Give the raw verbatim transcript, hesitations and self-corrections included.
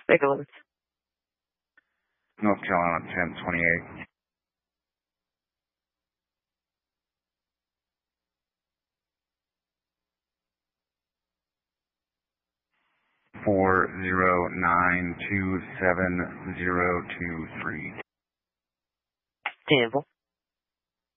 Nicholas. North Carolina ten twenty-eight. Four zero nine two seven zero two three. Danville.